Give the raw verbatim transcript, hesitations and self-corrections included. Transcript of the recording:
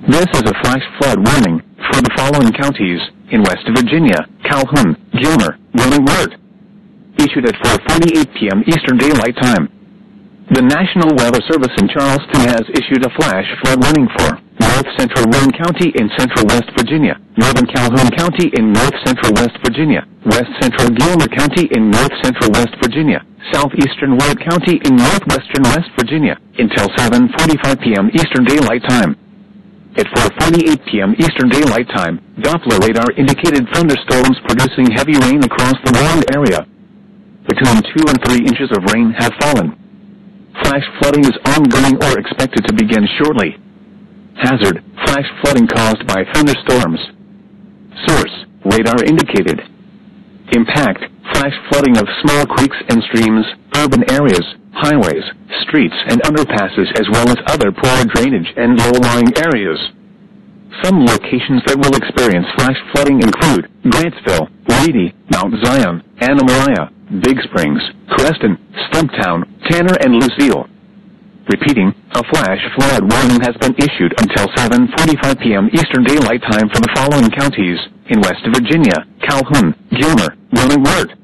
This is a flash flood warning for the following counties in West Virginia: Calhoun, Gilmer, Wheeling, Wirt. Issued at four forty-eight p m Eastern Daylight Time. The National Weather Service in Charleston has issued a flash flood warning for North Central Warren County in Central West Virginia, Northern Calhoun County in North Central West Virginia, West Central Gilmer County in North Central West Virginia, Southeastern Wirt County in Northwestern West Virginia, until seven forty-five p m Eastern Daylight Time. At four forty-eight p m Eastern Daylight Time, Doppler radar indicated thunderstorms producing heavy rain across the warned area. Between two and three inches of rain have fallen. Flash flooding is ongoing or expected to begin shortly. Hazard: flash flooding caused by thunderstorms. Source: radar indicated. Impact: flash flooding of small creeks and streams, urban areas, highways, streets and underpasses, as well as other poor drainage and low-lying areas. Some locations that will experience flash flooding include Grantsville, Reedy, Mount Zion, Anna Maria, Big Springs, Creston, Stumptown, Tanner and Lucille. Repeating, a flash flood warning has been issued until seven forty-five p m Eastern Daylight Time for the following counties in West Virginia: Calhoun, Gilmer, Wheeling, Wirt.